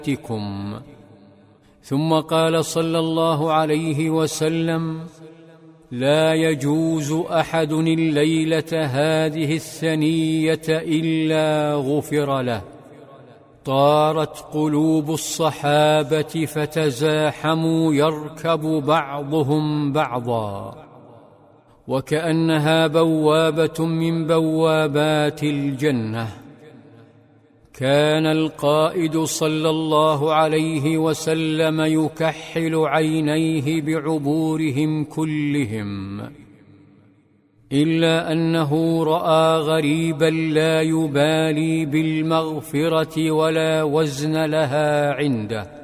ليلتكم. ثم قال صلى الله عليه وسلم: لا يجوز أحد الليلة هذه الثنية إلا غفر له. طارت قلوب الصحابة فتزاحموا يركب بعضهم بعضا، وكأنها بوابة من بوابات الجنة. كان القائد صلى الله عليه وسلم يكحل عينيه بعبورهم كلهم، إلا أنه رأى غريبا لا يبالي بالمغفرة ولا وزن لها عنده،